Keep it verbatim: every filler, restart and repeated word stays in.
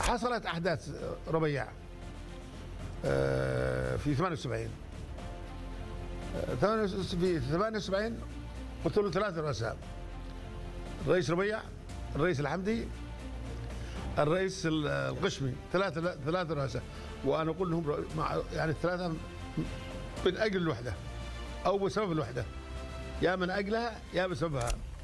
حصلت احداث ربيع في ثمانية وسبعين في ثمانية وسبعين قلت له ثلاثة رؤساء: الرئيس ربيع، الرئيس الحمدي، الرئيس القشمي، ثلاثة ثلاثة رؤساء، وانا اقول لهم مع يعني الثلاثة من اجل الوحدة او بسبب الوحدة، يا من اجلها يا بسببها.